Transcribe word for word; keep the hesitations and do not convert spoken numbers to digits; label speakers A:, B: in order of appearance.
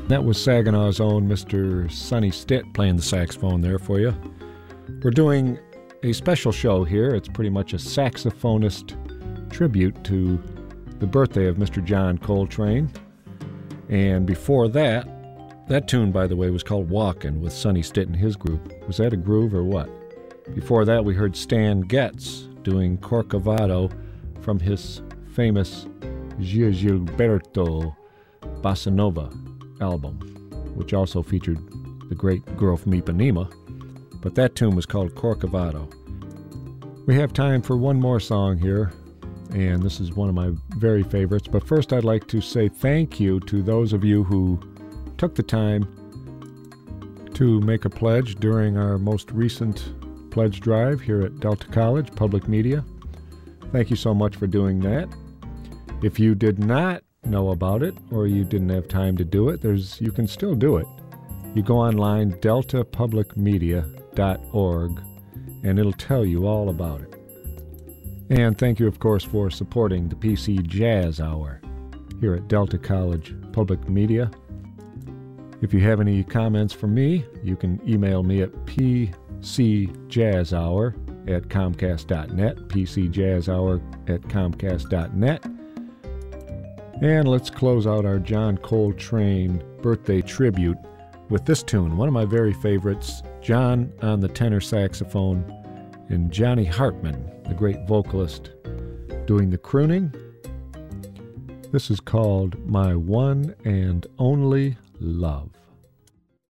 A: That was Saginaw's own Mister Sonny Stitt playing the saxophone there for you. We're doing a special show here. It's pretty much a saxophonist tribute to the birthday of Mister John Coltrane. And before that, that tune, by the way, was called Walkin' with Sonny Stitt and his group. Was that a groove or what? Before that, we heard Stan Getz doing Corcovado from his famous Gio Gilberto Bossa Nova album, which also featured the great girl from Ipanema, but that tune was called Corcovado. We have time for one more song here, and this is one of my very favorites, but first I'd like to say thank you to those of you who took the time to make a pledge during our most recent pledge drive here at Delta College Public Media. Thank you so much for doing that. If you did not know about it or you didn't have time to do it, there's you can still do it. You go online, delta public media dot org, and it'll tell you all about it. And thank you, of course, for supporting the P C Jazz Hour here at Delta College Public Media. If you have any comments for me, you can email me at p c jazz hour at comcast dot net, p c jazz hour at comcast dot net. And let's close out our John Coltrane birthday tribute with this tune, one of my very favorites, John on the tenor saxophone and Johnny Hartman, the great vocalist, doing the crooning. This is called My One and Only Love.